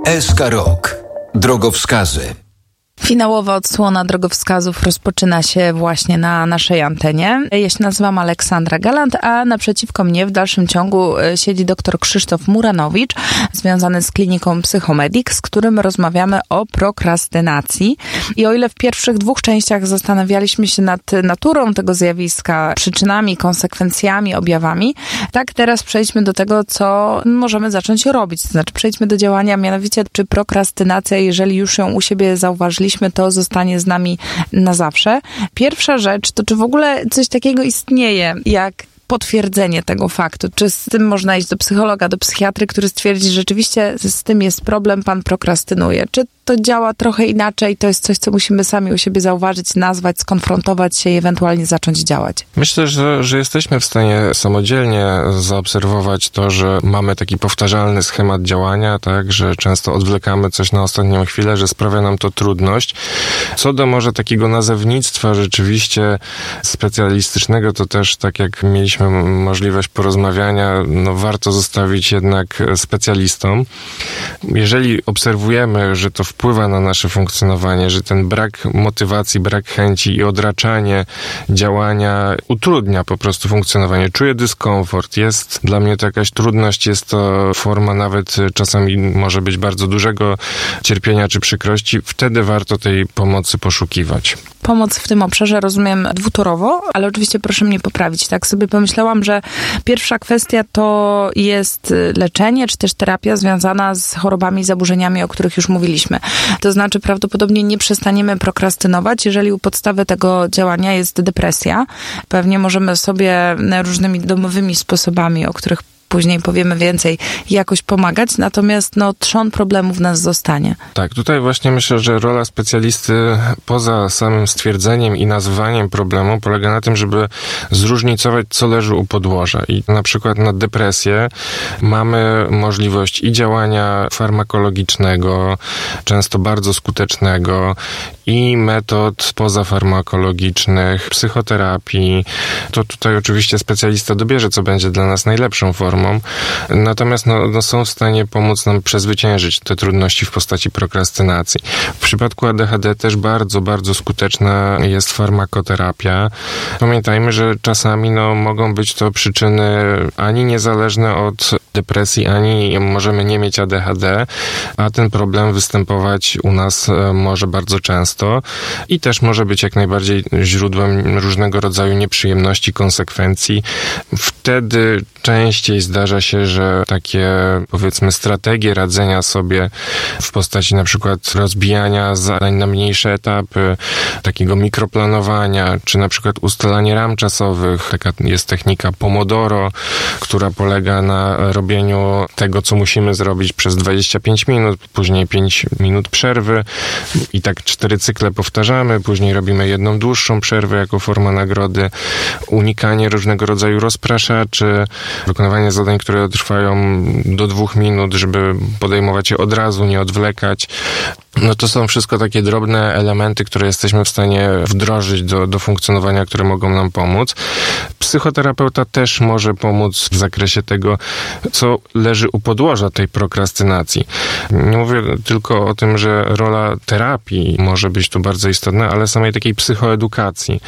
SK Rok. Drogowskazy. Finałowa odsłona drogowskazów rozpoczyna się właśnie na naszej antenie. Ja się nazywam Aleksandra Galant, a naprzeciwko mnie w dalszym ciągu siedzi dr Krzysztof Muranowicz, związany z kliniką Psychomedik, z którym rozmawiamy o prokrastynacji. I o ile w pierwszych 2 częściach zastanawialiśmy się nad naturą tego zjawiska, przyczynami, konsekwencjami, objawami, tak teraz przejdźmy do tego, co możemy zacząć robić. To znaczy przejdźmy do działania, mianowicie czy prokrastynacja, jeżeli już ją u siebie zauważyliśmy, to zostanie z nami na zawsze. Pierwsza rzecz to, czy w ogóle coś takiego istnieje, jak potwierdzenie tego faktu. Czy z tym można iść do psychologa, do psychiatry, który stwierdzi, że rzeczywiście z tym jest problem, pan prokrastynuje. Czy to działa trochę inaczej, to jest coś, co musimy sami u siebie zauważyć, nazwać, skonfrontować się i ewentualnie zacząć działać? Myślę, że jesteśmy w stanie samodzielnie zaobserwować to, że mamy taki powtarzalny schemat działania, tak, że często odwlekamy coś na ostatnią chwilę, że sprawia nam to trudność. Co do może takiego nazewnictwa rzeczywiście specjalistycznego, to też tak jak mieliśmy możliwość porozmawiania, warto zostawić jednak specjalistom. Jeżeli obserwujemy, że to wpływa na nasze funkcjonowanie, że ten brak motywacji, brak chęci i odraczanie działania utrudnia po prostu funkcjonowanie. Czuję dyskomfort, jest dla mnie to jakaś trudność, jest to forma nawet czasami może być bardzo dużego cierpienia czy przykrości, wtedy warto tej pomocy poszukiwać. Pomoc w tym obszarze rozumiem dwutorowo, ale oczywiście proszę mnie poprawić. Tak sobie pomyślałam, że pierwsza kwestia to jest leczenie, czy też terapia związana z chorobami, zaburzeniami, o których już mówiliśmy. To znaczy prawdopodobnie nie przestaniemy prokrastynować, jeżeli u podstawy tego działania jest depresja. Pewnie możemy sobie różnymi domowymi sposobami, o których później powiemy więcej, jakoś pomagać, natomiast trzon problemów w nas zostanie. Tak, tutaj właśnie myślę, że rola specjalisty poza samym stwierdzeniem i nazwaniem problemu polega na tym, żeby zróżnicować, co leży u podłoża. I na przykład na depresję mamy możliwość i działania farmakologicznego, często bardzo skutecznego, i metod pozafarmakologicznych, psychoterapii. To tutaj oczywiście specjalista dobierze, co będzie dla nas najlepszą formą. Natomiast są w stanie pomóc nam przezwyciężyć te trudności w postaci prokrastynacji. W przypadku ADHD też bardzo, bardzo skuteczna jest farmakoterapia. Pamiętajmy, że czasami mogą być to przyczyny ani niezależne od depresji, ani możemy nie mieć ADHD, a ten problem występować u nas może bardzo często i też może być jak najbardziej źródłem różnego rodzaju nieprzyjemności, konsekwencji. Wtedy częściej zdarza się, że takie, powiedzmy, strategie radzenia sobie w postaci na przykład rozbijania zadań na mniejsze etapy, takiego mikroplanowania, czy na przykład ustalanie ram czasowych. Taka jest technika Pomodoro, która polega na robieniu tego, co musimy zrobić przez 25 minut, później 5 minut przerwy i tak 4 cykle powtarzamy, później robimy jedną dłuższą przerwę jako forma nagrody, unikanie różnego rodzaju rozpraszaczy, wykonywanie zadań, które trwają do 2 minut, żeby podejmować je od razu, nie odwlekać. To są wszystko takie drobne elementy, które jesteśmy w stanie wdrożyć do funkcjonowania, które mogą nam pomóc. Psychoterapeuta też może pomóc w zakresie tego, co leży u podłoża tej prokrastynacji. Nie mówię tylko o tym, że rola terapii może być tu bardzo istotna, ale samej takiej psychoedukacji,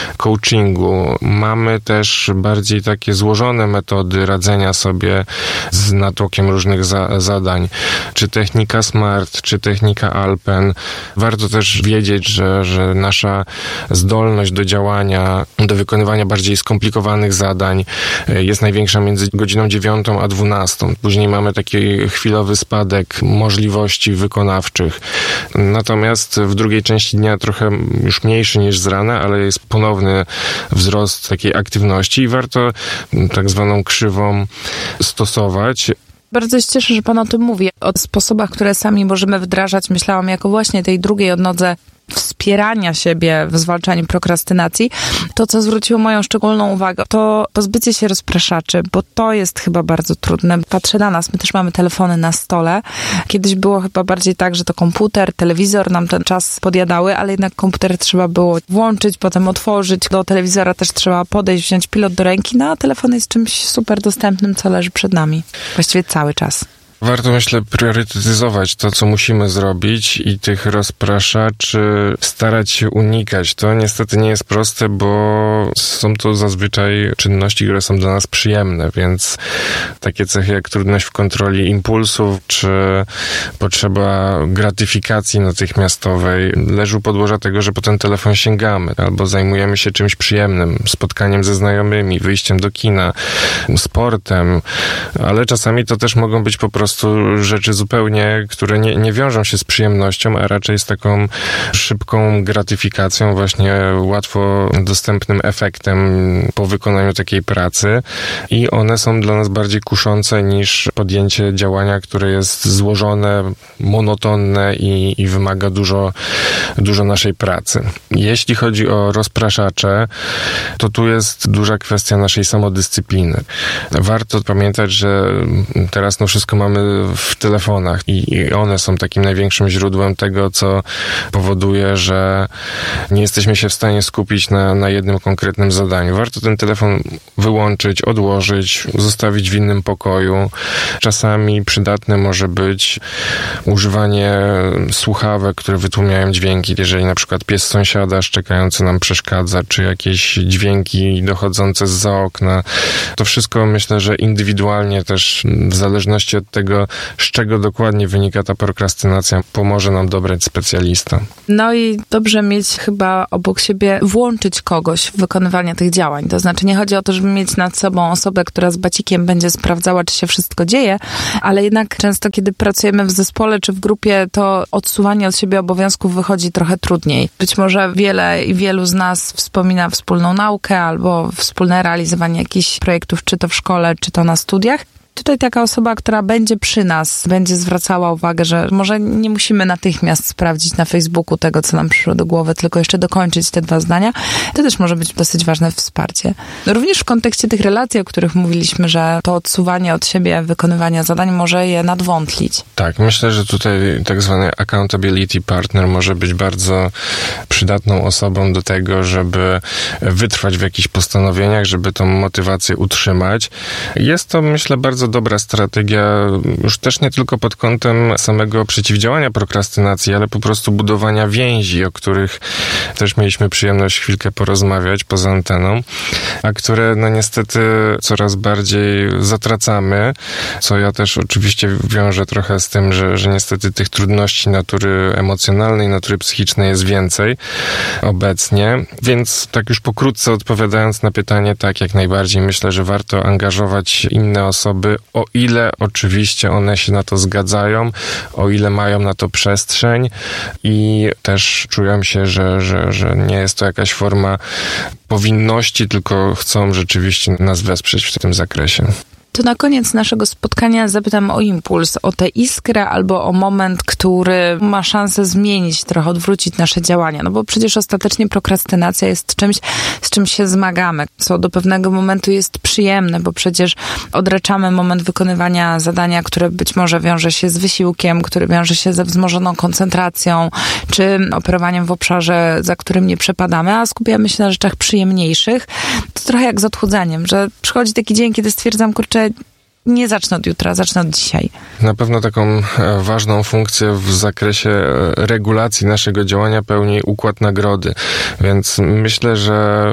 coachingu. Mamy też bardziej takie złożone metody radzenia sobie z natłokiem różnych zadań. Czy technika SMART, czy technika Alpen. Warto też wiedzieć, że nasza zdolność do działania, do wykonywania bardziej skomplikowanych zadań jest największa między godziną 9 a 12. Później mamy taki chwilowy spadek możliwości wykonawczych. Natomiast w drugiej części dnia trochę już mniejszy niż z rana, ale jest ponowny wzrost takiej aktywności i warto tak zwaną krzywą stosować. Bardzo się cieszę, że pan o tym mówi. O sposobach, które sami możemy wdrażać, myślałam jako właśnie tej drugiej odnodze wspierania siebie w zwalczaniu prokrastynacji. To, co zwróciło moją szczególną uwagę, to pozbycie się rozpraszaczy, bo to jest chyba bardzo trudne. Patrzę na nas, my też mamy telefony na stole. Kiedyś było chyba bardziej tak, że to komputer, telewizor nam ten czas podjadały, ale jednak komputer trzeba było włączyć, potem otworzyć. Do telewizora też trzeba podejść, wziąć pilot do ręki, a telefon jest czymś super dostępnym, co leży przed nami. Właściwie cały czas. Warto, myślę, priorytetyzować to, co musimy zrobić i tych rozpraszaczy starać się unikać. To niestety nie jest proste, bo są to zazwyczaj czynności, które są dla nas przyjemne, więc takie cechy jak trudność w kontroli impulsów, czy potrzeba gratyfikacji natychmiastowej leży u podłoża tego, że po ten telefon sięgamy, albo zajmujemy się czymś przyjemnym, spotkaniem ze znajomymi, wyjściem do kina, sportem, ale czasami to też mogą być po prostu rzeczy zupełnie, które nie wiążą się z przyjemnością, a raczej z taką szybką gratyfikacją, właśnie łatwo dostępnym efektem po wykonaniu takiej pracy i one są dla nas bardziej kuszące niż podjęcie działania, które jest złożone, monotonne i wymaga dużo naszej pracy. Jeśli chodzi o rozpraszacze, to tu jest duża kwestia naszej samodyscypliny. Warto pamiętać, że teraz wszystko mamy w telefonach i one są takim największym źródłem tego, co powoduje, że nie jesteśmy się w stanie skupić na jednym konkretnym zadaniu. Warto ten telefon wyłączyć, odłożyć, zostawić w innym pokoju. Czasami przydatne może być używanie słuchawek, które wytłumiają dźwięki. Jeżeli na przykład pies sąsiada szczekający nam przeszkadza, czy jakieś dźwięki dochodzące zza okna. To wszystko myślę, że indywidualnie też w zależności od tego, z czego dokładnie wynika ta prokrastynacja, pomoże nam dobrać specjalista. No i dobrze mieć chyba obok siebie, włączyć kogoś w wykonywanie tych działań. To znaczy nie chodzi o to, żeby mieć nad sobą osobę, która z bacikiem będzie sprawdzała, czy się wszystko dzieje, ale jednak często, kiedy pracujemy w zespole czy w grupie, to odsuwanie od siebie obowiązków wychodzi trochę trudniej. Być może wielu z nas wspomina wspólną naukę albo wspólne realizowanie jakichś projektów, czy to w szkole, czy to na studiach. Tutaj taka osoba, która będzie przy nas, będzie zwracała uwagę, że może nie musimy natychmiast sprawdzić na Facebooku tego, co nam przyszło do głowy, tylko jeszcze dokończyć te 2 zdania. To też może być dosyć ważne wsparcie. No również w kontekście tych relacji, o których mówiliśmy, że to odsuwanie od siebie wykonywania zadań może je nadwątlić. Tak, myślę, że tutaj tak zwany accountability partner może być bardzo przydatną osobą do tego, żeby wytrwać w jakichś postanowieniach, żeby tą motywację utrzymać. Jest to, myślę, bardzo dobra strategia, już też nie tylko pod kątem samego przeciwdziałania prokrastynacji, ale po prostu budowania więzi, o których też mieliśmy przyjemność chwilkę porozmawiać poza anteną, a które no niestety coraz bardziej zatracamy, co ja też oczywiście wiążę trochę z tym, że niestety tych trudności natury emocjonalnej, natury psychicznej jest więcej obecnie, więc tak już pokrótce odpowiadając na pytanie, tak jak najbardziej myślę, że warto angażować inne osoby, o ile oczywiście one się na to zgadzają, o ile mają na to przestrzeń i też czują się, że nie jest to jakaś forma powinności, tylko chcą rzeczywiście nas wesprzeć w tym zakresie. To na koniec naszego spotkania zapytam o impuls, o tę iskrę albo o moment, który ma szansę zmienić, trochę odwrócić nasze działania. No bo przecież ostatecznie prokrastynacja jest czymś, z czym się zmagamy, co do pewnego momentu jest przyjemne, bo przecież odraczamy moment wykonywania zadania, które być może wiąże się z wysiłkiem, który wiąże się ze wzmożoną koncentracją, czy operowaniem w obszarze, za którym nie przepadamy, a skupiamy się na rzeczach przyjemniejszych. To trochę jak z odchudzeniem, że przychodzi taki dzień, kiedy stwierdzam, kurczę, nie zacznę od jutra, zacznę od dzisiaj. Na pewno taką ważną funkcję w zakresie regulacji naszego działania pełni układ nagrody, więc myślę, że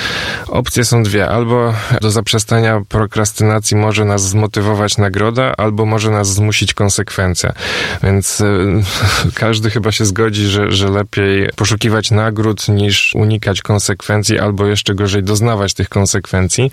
opcje są 2. Albo do zaprzestania prokrastynacji może nas zmotywować nagroda, albo może nas zmusić konsekwencja. Więc każdy chyba się zgodzi, że lepiej poszukiwać nagród niż unikać konsekwencji, albo jeszcze gorzej doznawać tych konsekwencji.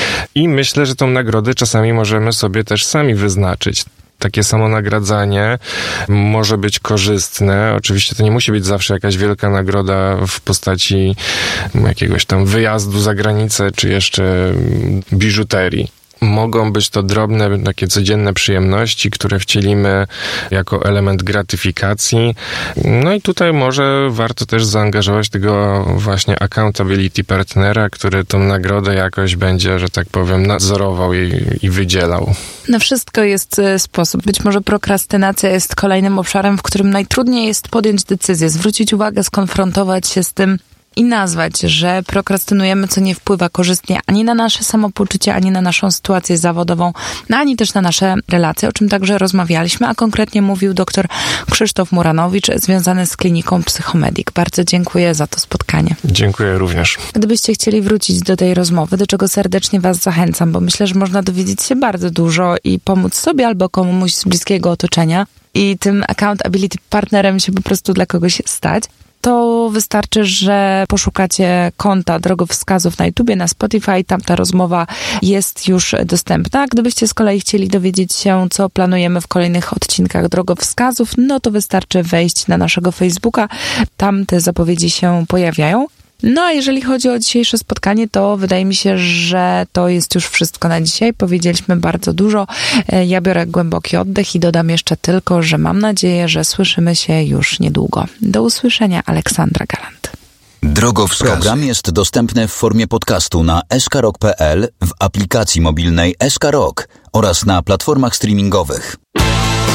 I myślę, że tą nagrodę czasami możemy sobie też sami wyznaczyć. Takie samo nagradzanie może być korzystne. Oczywiście to nie musi być zawsze jakaś wielka nagroda w postaci jakiegoś tam wyjazdu za granicę, czy jeszcze biżuterii. Mogą być to drobne, takie codzienne przyjemności, które wcielimy jako element gratyfikacji. No i tutaj może warto też zaangażować tego właśnie accountability partnera, który tą nagrodę jakoś będzie, że tak powiem, nadzorował i wydzielał. Na wszystko jest sposób. Być może prokrastynacja jest kolejnym obszarem, w którym najtrudniej jest podjąć decyzję, zwrócić uwagę, skonfrontować się z tym, i nazwać, że prokrastynujemy, co nie wpływa korzystnie ani na nasze samopoczucie, ani na naszą sytuację zawodową, ani też na nasze relacje, o czym także rozmawialiśmy, a konkretnie mówił dr Krzysztof Muranowicz, związany z kliniką Psychomedik. Bardzo dziękuję za to spotkanie. Dziękuję również. Gdybyście chcieli wrócić do tej rozmowy, do czego serdecznie Was zachęcam, bo myślę, że można dowiedzieć się bardzo dużo i pomóc sobie albo komuś z bliskiego otoczenia i tym accountability partnerem się po prostu dla kogoś stać, to wystarczy, że poszukacie konta Drogowskazów na YouTubie, na Spotify, tam ta rozmowa jest już dostępna. Gdybyście z kolei chcieli dowiedzieć się, co planujemy w kolejnych odcinkach Drogowskazów, no to wystarczy wejść na naszego Facebooka, tam te zapowiedzi się pojawiają. No a jeżeli chodzi o dzisiejsze spotkanie, to wydaje mi się, że to jest już wszystko na dzisiaj. Powiedzieliśmy bardzo dużo. Ja biorę głęboki oddech i dodam jeszcze tylko, że mam nadzieję, że słyszymy się już niedługo. Do usłyszenia, Aleksandra Galant. Drogowskazy. Program jest dostępny w formie podcastu na skrok.pl, w aplikacji mobilnej SK Rock oraz na platformach streamingowych.